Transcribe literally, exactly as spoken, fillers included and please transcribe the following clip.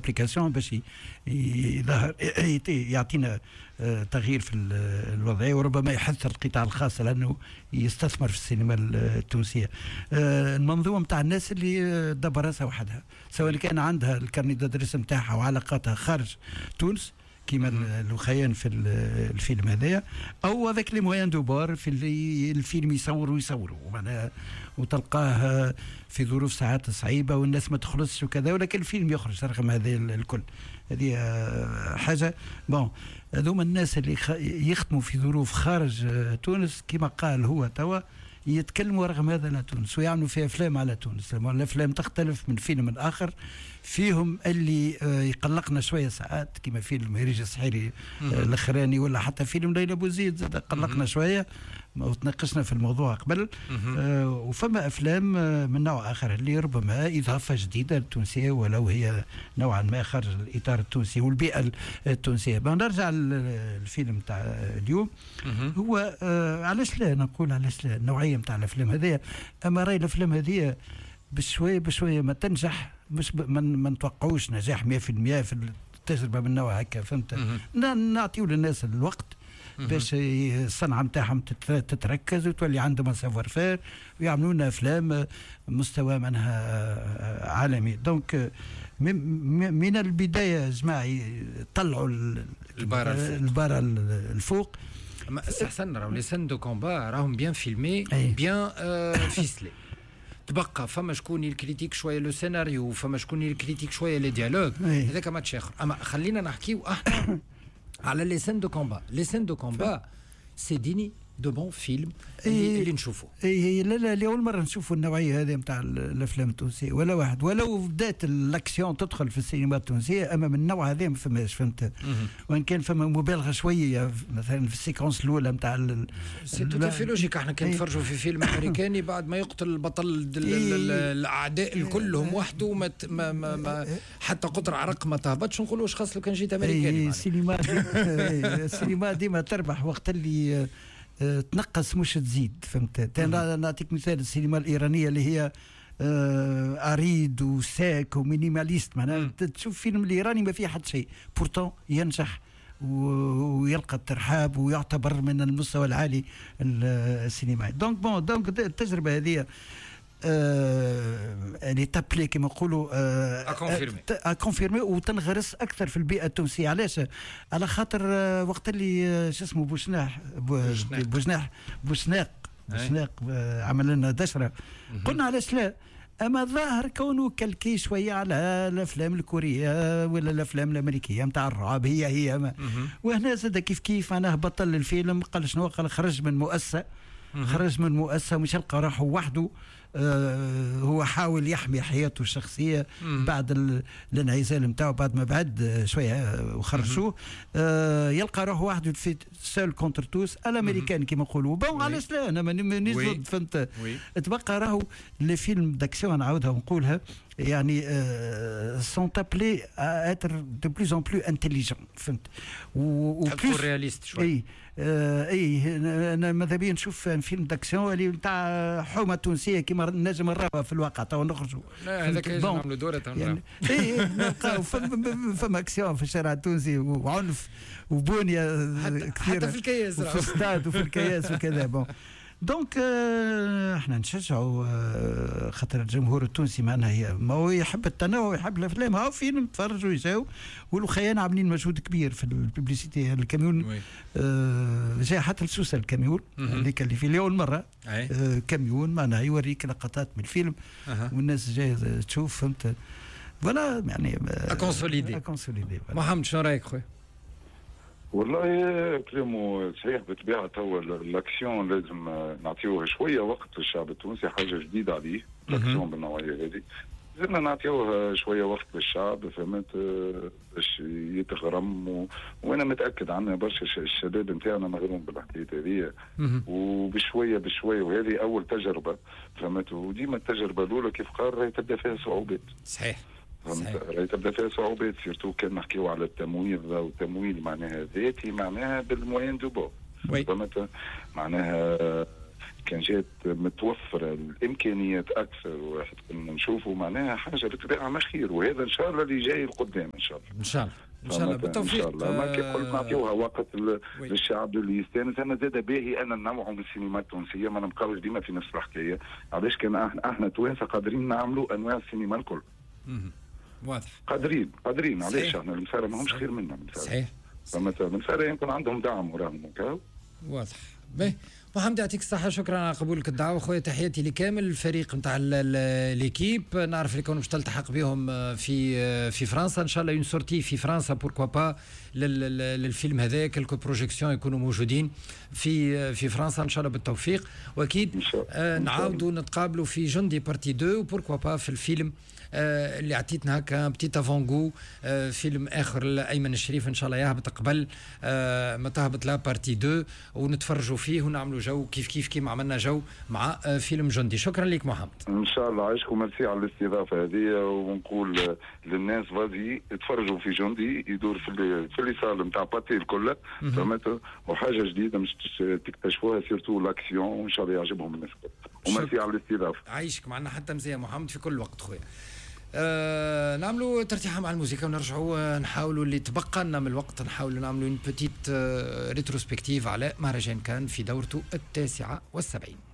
ابليكاسيون باش يظهر يعطينا تغيير في الوضعيه، وربما يحث القطاع الخاص لانه يستثمر في السينما التونسيه. المنظومه نتاع الناس اللي دبر راسها وحدها، سواء كان عندها الكارني دادريس نتاعها وعلاقاتها خارج تونس كيما الوخيان في الفيلم هذايا، او هذاك لي موان دوبار في اللي الفيلم يصوروا يصوروا معناها وتلقاه في ظروف ساعات صعيبه والناس ما تخلصش وكذا، ولكن الفيلم يخرج رغم هذه الكل. هذه حاجه بون. هذوما الناس اللي يخدموا في ظروف خارج تونس كما قال هو توا يتكلموا رغم هذا على تونس ويعملوا فيها افلام على تونس. الافلام تختلف من فيلم من اخر، فيهم اللي يقلقنا شويه ساعات كما فيلم هريج السحيري الاخراني، ولا حتى فيلم ليلى بوزيد زاد قلقنا شويه وتناقشنا في الموضوع قبل. آه وفما افلام من نوع اخر اللي ربما اضافه جديده للتونسيه ولو هي نوعا ما خارج الاطار التونسي والبيئه التونسيه. بنرجع للفيلم تاع اليوم. هو آه علاش لا نقول علاش لا النوعيه نتاع الافلام هذه، اما راي الافلام هذه بشويه بشويه ما تنجح، مش من ما نتوقعوش نجاح مية بالمية في التجربه من نوع هكا، فهمت؟ نعطيو للناس الوقت باش الصنعه نتاعهم تتركز وتولي عندهم سافوار فير ويعملوا لنا افلام مستوى منها عالمي. دونك من البدايه جماعي طلعوا البارة الفوق. استحسن راهو لي سين دو كومبا راهم بيان فيلمي بيان فيسلي. تبقى فما شكون يكريتيك شويه لو سيناريو، فما شكون يكريتيك شويه لي ديالوج، هذاك ماتش اخر. اما خلينا نحكيو احنا على لي سين دو كومبا. لي سين دو كومبا سي ديني دو بون فيلم اللي, اللي نشوفه. اي لا لا لاول مره نشوفوا النوعيه هذه نتاع الافلام التونسيه ولا واحد، ولو بدات الاكسيون تدخل في السينما التونسيه اما من النوع هذا ما فماش، فهمت؟ وان كان فما مبالغه شويه مثلا في السيكونس الاولى نتاع سي تو في لوجيك. احنا كنا نتفرجوا في فيلم امريكاني بعد ما يقتل البطل الاعداء الكلهم وحده ما, ما, ما, ما حتى قطر عرق ما تهبطش، نقولوا واش خاص لو كان جيت امريكاني. السينما السينما ديما تربح وقت اللي أه تنقص مش تزيد، فهمت؟ نعطيك مثال السينما الإيرانية اللي هي أه أريد وساك ومينيماليست، معناها تشوف فيلم الإيراني ما فيه حد شيء بورتون ينجح ويلقى الترحاب ويعتبر من المستوى العالي السينمائي. دونك بون دونك التجربة هذه يعني تابلي كما نقولوا اكونفيرمي وتنغرس اكثر في البيئه التونسيه. علاش؟ على خاطر وقت اللي شو اسمه بوشناح بوشناح بوشناق بوشناق عمل لنا دشره قلنا علاش لا. اما الظاهر كونه كالكي شويه على الافلام الكوريه ولا الافلام الامريكيه نتاع الرعب هي هي. وهنا زاد كيف كيف انا بطل الفيلم قال شنو؟ قال خرج من مؤسسه خرج من مؤسسه مش يلقى راحه وحده. آه هو حاول يحمي حياته الشخصيه بعد الانعزال نتاعو بعد ما بعد شويه وخرجوه. آه يلقى روحه وحده في سول كونتر توس الامريكان كما نقولوا. بون علاش لا انا مانيش ضد، فهمت؟ تبقى راهو لي فيلم داكسيون نعاودها ونقولها يعني سون تابلي اتر دو بلوز ان بلو انتيليجون، فهمت؟ و بلوس رياليست شويه. اي آه اي انا ماذا بيا نشوف فيلم داكسيون اللي نتاع حومه تونسيه كما نجم نراها في الواقع تو نخرجوا. لا هذاك لازم نعملوا دوره يعني اي نلقاو فما اكسيون في الشارع التونسي وعنف وبنيه كثيره حتى في الكياس وفي الستاد وفي الكياس وكذا. بون دونك آه احنا نشجعوا آه خاطر الجمهور التونسي معناها هي ما هو يحب التنوع ويحب الافلام. هاو فيلم تفرجوا يجاو والخيان عاملين مجهود كبير في الببليسيتي. الكاميون آه جاء حتى لسوسه الكاميون اللي كان في اليوم مره آه كاميون معناها يوريك لقطات من الفيلم أه. والناس جايه تشوف، فهمت؟ ولا يعني اكونسوليدي اكونسوليدي. محمد شنو رايك خويا؟ والله كلامه صحيح بالطبيعه. تو الاكسيون لازم نعطيوه شويه وقت للشعب التونسي، حاجه جديده عليه الاكسيون بالنوعيه هذه. لازمنا نعطيوه شويه وقت للشعب، فهمت؟ باش يتغرم و... وانا متاكد عنا برشا الشباب نتاعنا مغروم بالحكايه هذه وبشويه بشويه. وهذه اول تجربه، فهمت؟ وديما التجربه الاولى كيف قال راهي تبدا فيها صعوبات. صحيح راهي تبدا فيها صعوبات، سيرتو كان نحكيو على التمويل والتمويل معناها ذاتي معناها بالموين دو بو، فهمت؟ معناها كان جات متوفره الامكانيات اكثر واحد كنا نشوفوا معناها حاجه بالطبيعه ما خير، وهذا ان شاء الله اللي جاي لقدام ان شاء الله. ان شاء الله ان شاء الله بالتوفيق. ان شاء الله ما كي قلت نعطيوها وقت للشعب اللي يستانس. انا زاد باهي انا ننوعوا من السينما التونسيه، ما نبقاوش ديما في نفس الحكايه. علاش كان احنا احنا توانسه قادرين نعملوا انواع السينما الكل. واضح. قادرين قادرين علاش احنا المسارة ما همش خير منا. صحيح. فمثلا المسارة يمكن عندهم دعم وراهم هكا. واضح. باهي محمد يعطيك الصحة، شكرا على قبولك الدعوة خويا، تحياتي لكامل الفريق نتاع ليكيب. نعرف اللي كانوا باش تلتحق بهم في في فرنسا ان شاء الله، اون سورتي في فرنسا بوركوا با للفيلم هذا، كلكو بروجيكسيون يكونوا موجودين في في فرنسا ان شاء الله بالتوفيق. واكيد آه نعاودوا نتقابلوا في جندي بارتي اثنين وبوركوا با في الفيلم آه اللي عطيتنا هكا بتيت افونغو آه فيلم اخر لايمن الشريف ان شاء الله يهبط قبل آه ما تهبط لا بارتي اثنين ونتفرجوا فيه ونعملوا جو كيف كيف كيما عملنا جو مع آه فيلم جندي. شكرا لك محمد. ان شاء الله عايشكم، ميرسي على الاستضافه هذه، ونقول للناس فازي يتفرجوا في جندي يدور في في اللي صار نتاع باتي الكل فهمت، وحاجه جديده مش تكتشفوها سيرتو لاكسيون، وان شاء الله يعجبهم الناس الكل. وميرسي على الاستضافه. عايشك معنا حتى مزيان محمد في كل وقت خويا. آه نعملوا ترتيحه مع الموسيقى ونرجعوا نحاولوا اللي تبقى لنا من الوقت نحاولوا نعملوا اون بوتيت آه ريتروسبكتيف على مهرجان كان في دورته التاسعه والسبعين.